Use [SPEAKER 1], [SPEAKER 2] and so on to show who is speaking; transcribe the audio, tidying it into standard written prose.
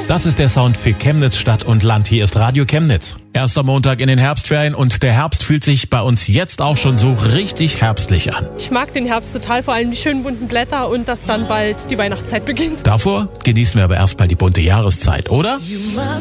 [SPEAKER 1] Das ist der Sound für Chemnitz Stadt und Land. Hier ist Radio Chemnitz. Erster Montag in den Herbstferien und der Herbst fühlt sich bei uns jetzt auch schon so richtig herbstlich an.
[SPEAKER 2] Ich mag den Herbst total, vor allem die schönen bunten Blätter und dass dann bald die Weihnachtszeit beginnt.
[SPEAKER 1] Davor genießen wir aber erstmal die bunte Jahreszeit, oder?